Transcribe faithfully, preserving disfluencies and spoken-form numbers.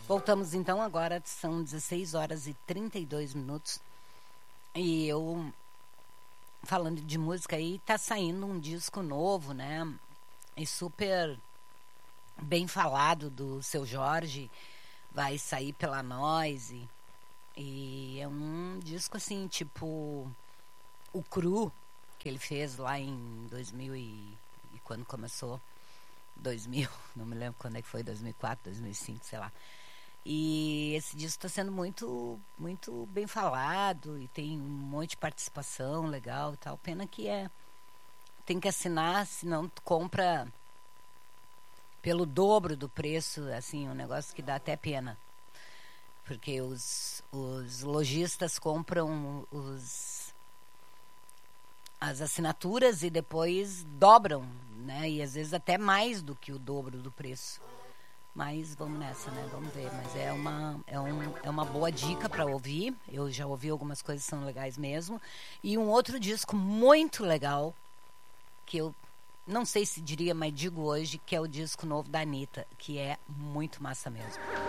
Voltamos então, agora são dezesseis horas e trinta e dois minutos. E eu, falando de música aí, tá saindo um disco novo, né? E super bem falado do Seu Jorge. Vai sair pela Noise. E é um disco assim, tipo o Cru, que ele fez lá em dois mil e, e quando começou, dois mil, não me lembro quando é que foi, dois mil e quatro, dois mil e cinco, sei lá. E esse disco está sendo muito, muito bem falado e tem um monte de participação legal e tal. Pena que é, tem que assinar, senão tu compra pelo dobro do preço, assim, um negócio que dá até pena. Porque os, os lojistas compram os, as assinaturas e depois dobram, né? E às vezes até mais do que o dobro do preço. Mas vamos nessa, né? Vamos ver. Mas é uma, é um, é uma boa dica para ouvir. Eu já ouvi algumas coisas que são legais mesmo. E um outro disco muito legal, que eu não sei se diria, mas digo hoje, que é o disco novo da Anitta, que é muito massa mesmo.